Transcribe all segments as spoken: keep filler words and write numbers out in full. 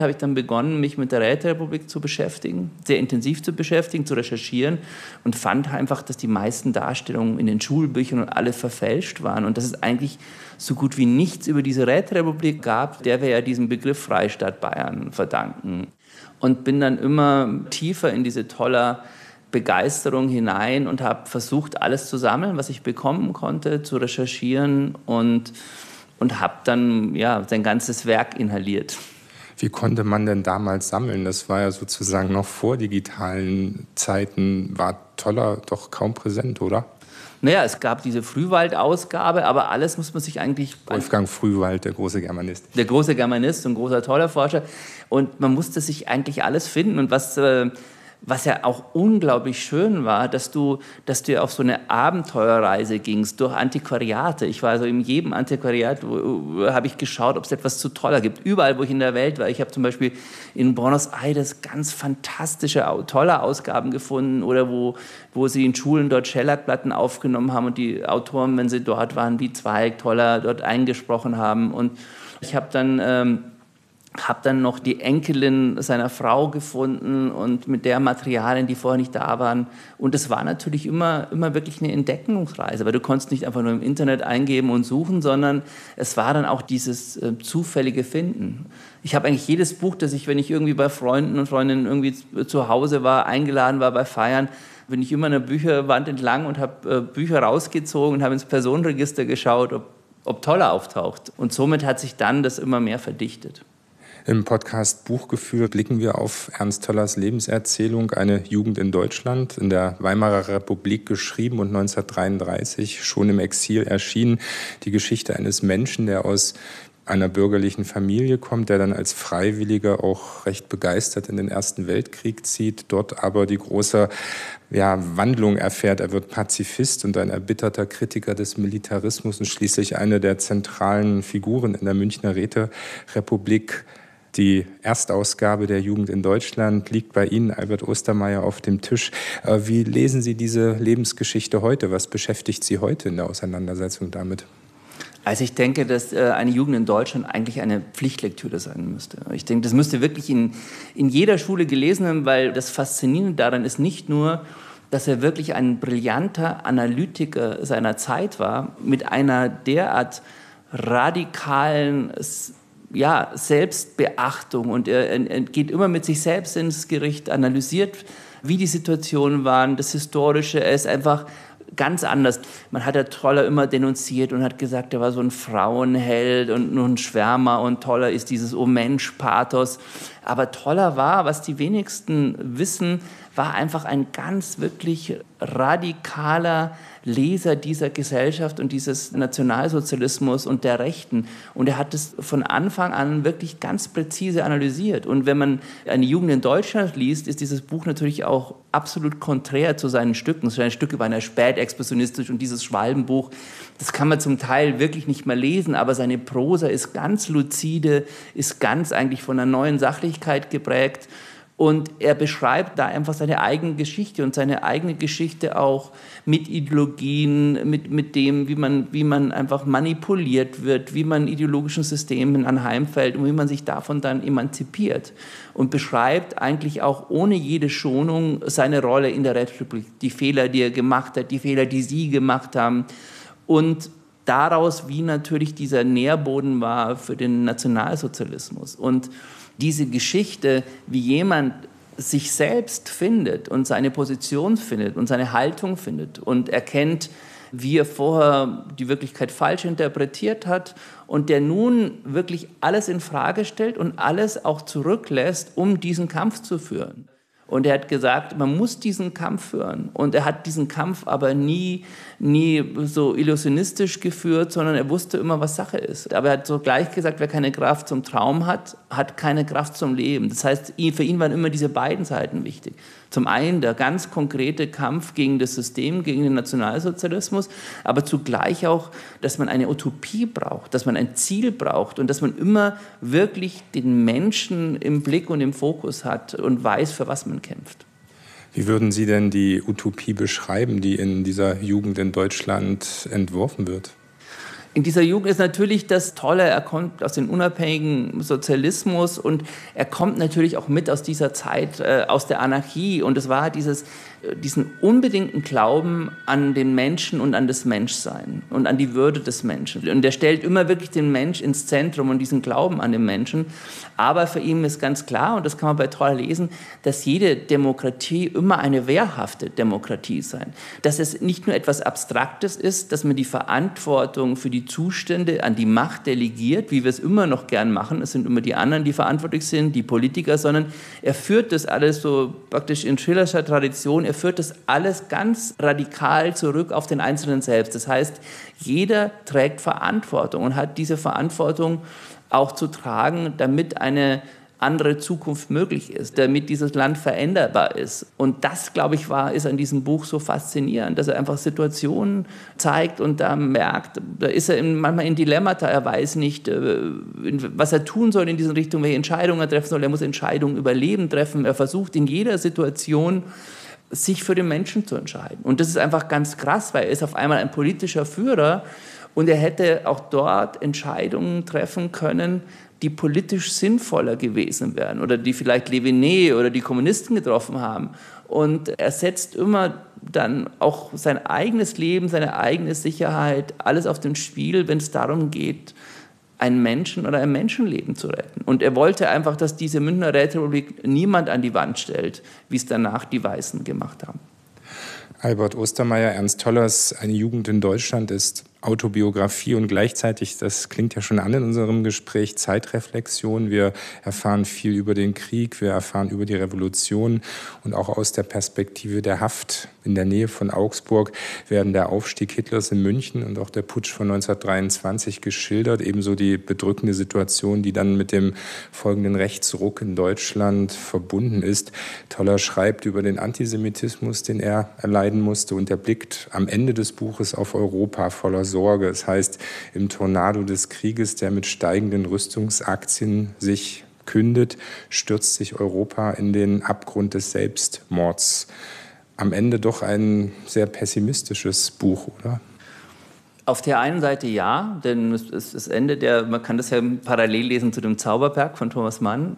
habe ich dann begonnen, mich mit der Räterepublik zu beschäftigen, sehr intensiv zu beschäftigen, zu recherchieren und fand einfach, dass die meisten Darstellungen in den Schulbüchern und alle verfälscht waren und dass es eigentlich so gut wie nichts über diese Räterepublik gab, der wir ja diesen Begriff Freistaat Bayern verdanken. Und bin dann immer tiefer in diese tolle Begeisterung hinein und habe versucht, alles zu sammeln, was ich bekommen konnte, zu recherchieren und, und habe dann ja, sein ganzes Werk inhaliert. Wie konnte man denn damals sammeln? Das war ja sozusagen noch vor digitalen Zeiten, war Toller doch kaum präsent, oder? Naja, es gab diese Frühwald-Ausgabe, aber alles muss man sich eigentlich... Wolfgang Frühwald, der große Germanist. Der große Germanist und großer Toller-Forscher. Und man musste sich eigentlich alles finden. Und was... Äh, Was ja auch unglaublich schön war, dass du, dass du ja auf so eine Abenteuerreise gingst durch Antiquariate. Ich war also in jedem Antiquariat, habe ich geschaut, ob es etwas zu Toller gibt. Überall, wo ich in der Welt war. Ich habe zum Beispiel in Buenos Aires ganz fantastische, tolle Ausgaben gefunden oder wo, wo sie in Schulen dort Schellackplatten aufgenommen haben und die Autoren, wenn sie dort waren, wie Zweig, Toller, dort eingesprochen haben. Und ich habe dann... Ähm, habe dann noch die Enkelin seiner Frau gefunden und mit der Materialien, die vorher nicht da waren. Und es war natürlich immer, immer wirklich eine Entdeckungsreise, weil du konntest nicht einfach nur im Internet eingeben und suchen, sondern es war dann auch dieses äh, zufällige Finden. Ich habe eigentlich jedes Buch, das ich, wenn ich irgendwie bei Freunden und Freundinnen irgendwie zu Hause war, eingeladen war bei Feiern, bin ich immer an der Bücherwand entlang und habe äh, Bücher rausgezogen und habe ins Personenregister geschaut, ob, ob Toller auftaucht. Und somit hat sich dann das immer mehr verdichtet. Im Podcast Buchgefühl blicken wir auf Ernst Tollers Lebenserzählung Eine Jugend in Deutschland, in der Weimarer Republik geschrieben und neunzehnhundertdreiunddreißig schon im Exil erschienen. Die Geschichte eines Menschen, der aus einer bürgerlichen Familie kommt, der dann als Freiwilliger auch recht begeistert in den Ersten Weltkrieg zieht, dort aber die große ja, Wandlung erfährt. Er wird Pazifist und ein erbitterter Kritiker des Militarismus und schließlich eine der zentralen Figuren in der Münchner Räterepublik. Die Erstausgabe der Jugend in Deutschland liegt bei Ihnen, Albert Ostermeier, auf dem Tisch. Wie lesen Sie diese Lebensgeschichte heute? Was beschäftigt Sie heute in der Auseinandersetzung damit? Also ich denke, dass äh, eine Jugend in Deutschland eigentlich eine Pflichtlektüre sein müsste. Ich denke, das müsste wirklich in, in jeder Schule gelesen werden, weil das Faszinierende daran ist nicht nur, dass er wirklich ein brillanter Analytiker seiner Zeit war, mit einer derart radikalen ja, Selbstbeachtung. Und er, er geht immer mit sich selbst ins Gericht, analysiert, wie die Situationen waren, das Historische. Er ist einfach ganz anders. Man hat ja Toller immer denunziert und hat gesagt, er war so ein Frauenheld und nur ein Schwärmer und Toller ist dieses Oh Mensch-Pathos. Aber Toller war, was die wenigsten wissen, war einfach ein ganz wirklich radikaler Leser dieser Gesellschaft und dieses Nationalsozialismus und der Rechten. Und er hat es von Anfang an wirklich ganz präzise analysiert. Und wenn man Eine Jugend in Deutschland liest, ist dieses Buch natürlich auch absolut konträr zu seinen Stücken. Es ist ein Stück über einer spätexpressionistisch und dieses Schwalbenbuch, das kann man zum Teil wirklich nicht mehr lesen, aber seine Prosa ist ganz luzide, ist ganz eigentlich von einer neuen Sachlichkeit geprägt. Und er beschreibt da einfach seine eigene Geschichte und seine eigene Geschichte auch mit Ideologien, mit, mit dem, wie man, wie man einfach manipuliert wird, wie man ideologischen Systemen anheimfällt und wie man sich davon dann emanzipiert. Und beschreibt eigentlich auch ohne jede Schonung seine Rolle in der Räterepublik, die Fehler, die er gemacht hat, die Fehler, die sie gemacht haben. Und daraus, wie natürlich dieser Nährboden war für den Nationalsozialismus. Und diese Geschichte, wie jemand sich selbst findet und seine Position findet und seine Haltung findet und erkennt, wie er vorher die Wirklichkeit falsch interpretiert hat und der nun wirklich alles in Frage stellt und alles auch zurücklässt, um diesen Kampf zu führen. Und er hat gesagt, man muss diesen Kampf führen. Und er hat diesen Kampf aber nie, nie so illusionistisch geführt, sondern er wusste immer, was Sache ist. Aber er hat so gleich gesagt, wer keine Kraft zum Traum hat, hat keine Kraft zum Leben. Das heißt, für ihn waren immer diese beiden Seiten wichtig. Zum einen der ganz konkrete Kampf gegen das System, gegen den Nationalsozialismus, aber zugleich auch, dass man eine Utopie braucht, dass man ein Ziel braucht und dass man immer wirklich den Menschen im Blick und im Fokus hat und weiß, für was man kämpft. Wie würden Sie denn die Utopie beschreiben, die in dieser Jugend in Deutschland entworfen wird? In dieser Jugend ist natürlich das Tolle, er kommt aus dem unabhängigen Sozialismus und er kommt natürlich auch mit aus dieser Zeit, äh, aus der Anarchie. Und es war dieses, äh, diesen unbedingten Glauben an den Menschen und an das Menschsein und an die Würde des Menschen. Und er stellt immer wirklich den Mensch ins Zentrum und diesen Glauben an den Menschen. Aber für ihn ist ganz klar, und das kann man bei Toller lesen, dass jede Demokratie immer eine wehrhafte Demokratie sein. Dass es nicht nur etwas Abstraktes ist, dass man die Verantwortung für die Zustände an die Macht delegiert, wie wir es immer noch gern machen. Es sind immer die anderen, die verantwortlich sind, die Politiker, sondern er führt das alles so praktisch in Schillerscher Tradition, er führt das alles ganz radikal zurück auf den Einzelnen selbst. Das heißt, jeder trägt Verantwortung und hat diese Verantwortung auch zu tragen, damit eine andere Zukunft möglich ist, damit dieses Land veränderbar ist. Und das, glaube ich, war, ist an diesem Buch so faszinierend, dass er einfach Situationen zeigt und da merkt, da ist er in, manchmal in Dilemmata, er weiß nicht, was er tun soll in diese Richtung, welche Entscheidungen er treffen soll, er muss Entscheidungen über Leben treffen, er versucht in jeder Situation, sich für den Menschen zu entscheiden. Und das ist einfach ganz krass, weil er ist auf einmal ein politischer Führer und er hätte auch dort Entscheidungen treffen können, die politisch sinnvoller gewesen wären oder die vielleicht Leviné oder die Kommunisten getroffen haben. Und er setzt immer dann auch sein eigenes Leben, seine eigene Sicherheit, alles auf den Spiel, wenn es darum geht, einen Menschen oder ein Menschenleben zu retten. Und er wollte einfach, dass diese Münchner Räterepublik niemand an die Wand stellt, wie es danach die Weißen gemacht haben. Albert Ostermeyer, Ernst Tollers Eine Jugend in Deutschland ist Autobiografie und gleichzeitig, das klingt ja schon an in unserem Gespräch, Zeitreflexion. Wir erfahren viel über den Krieg, wir erfahren über die Revolution und auch aus der Perspektive der Haft in der Nähe von Augsburg werden der Aufstieg Hitlers in München und auch der Putsch von neunzehnhundertdreiundzwanzig geschildert, ebenso die bedrückende Situation, die dann mit dem folgenden Rechtsruck in Deutschland verbunden ist. Toller schreibt über den Antisemitismus, den er erleiden musste, und er blickt am Ende des Buches auf Europa voller Sorge. Es heißt, im Tornado des Krieges, der mit steigenden Rüstungsaktien sich kündet, stürzt sich Europa in den Abgrund des Selbstmords. Am Ende doch ein sehr pessimistisches Buch, oder? Auf der einen Seite ja, denn es ist das Ende der, man kann das ja parallel lesen zu dem Zauberberg von Thomas Mann.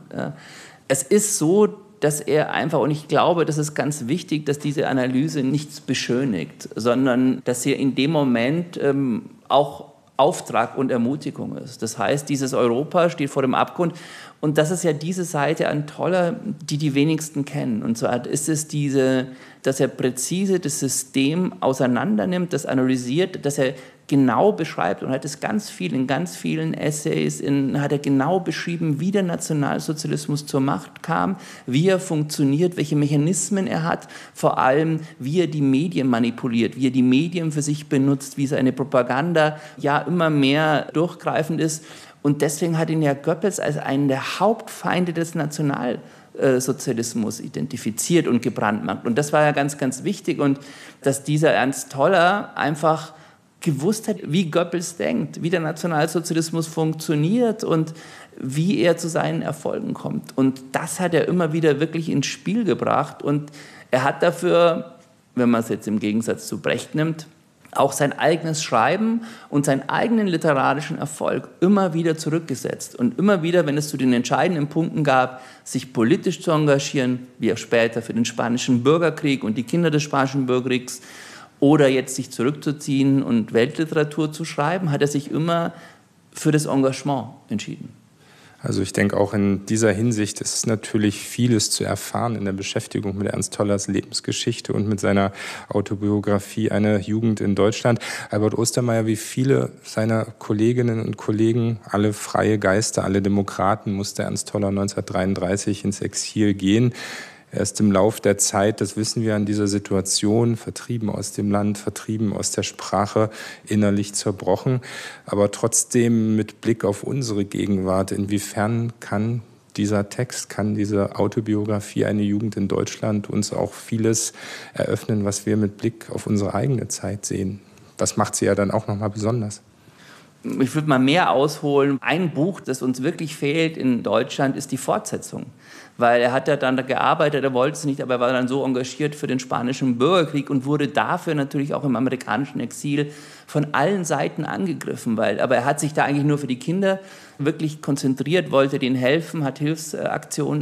Es ist so, dass er einfach, und ich glaube, das ist ganz wichtig, dass diese Analyse nichts beschönigt, sondern dass sie in dem Moment ähm, auch Auftrag und Ermutigung ist. Das heißt, dieses Europa steht vor dem Abgrund und das ist ja diese Seite an Toller, die die wenigsten kennen. Und so ist es diese, dass er präzise das System auseinandernimmt, das analysiert, dass er genau beschreibt und hat es ganz viel in ganz vielen Essays, in, hat er genau beschrieben, wie der Nationalsozialismus zur Macht kam, wie er funktioniert, welche Mechanismen er hat, vor allem wie er die Medien manipuliert, wie er die Medien für sich benutzt, wie seine Propaganda ja immer mehr durchgreifend ist. Und deswegen hat ihn ja Goebbels als einen der Hauptfeinde des Nationalsozialismus identifiziert und gebrandmarkt. Und das war ja ganz, ganz wichtig. Und dass dieser Ernst Toller einfach gewusst hat, wie Goebbels denkt, wie der Nationalsozialismus funktioniert und wie er zu seinen Erfolgen kommt. Und das hat er immer wieder wirklich ins Spiel gebracht. Und er hat dafür, wenn man es jetzt im Gegensatz zu Brecht nimmt, auch sein eigenes Schreiben und seinen eigenen literarischen Erfolg immer wieder zurückgesetzt. Und immer wieder, wenn es zu den entscheidenden Punkten gab, sich politisch zu engagieren, wie auch später für den Spanischen Bürgerkrieg und die Kinder des Spanischen Bürgerkriegs, oder jetzt sich zurückzuziehen und Weltliteratur zu schreiben, hat er sich immer für das Engagement entschieden. Also ich denke, auch in dieser Hinsicht ist es natürlich vieles zu erfahren in der Beschäftigung mit Ernst Tollers Lebensgeschichte und mit seiner Autobiografie Eine Jugend in Deutschland. Albert Ostermeyer, wie viele seiner Kolleginnen und Kollegen, alle freie Geister, alle Demokraten, musste Ernst Toller neunzehnhundertdreiunddreißig ins Exil gehen. Er ist im Lauf der Zeit, das wissen wir an dieser Situation, vertrieben aus dem Land, vertrieben aus der Sprache, innerlich zerbrochen. Aber trotzdem mit Blick auf unsere Gegenwart, inwiefern kann dieser Text, kann diese Autobiografie Eine Jugend in Deutschland uns auch vieles eröffnen, was wir mit Blick auf unsere eigene Zeit sehen? Das macht sie ja dann auch nochmal besonders. Ich würde mal mehr ausholen. Ein Buch, das uns wirklich fehlt in Deutschland, ist die Fortsetzung. Weil er hat ja dann gearbeitet, er wollte es nicht, aber er war dann so engagiert für den spanischen Bürgerkrieg und wurde dafür natürlich auch im amerikanischen Exil von allen Seiten angegriffen. Weil, aber er hat sich da eigentlich nur für die Kinder wirklich konzentriert, wollte denen helfen, hat Hilfsaktionen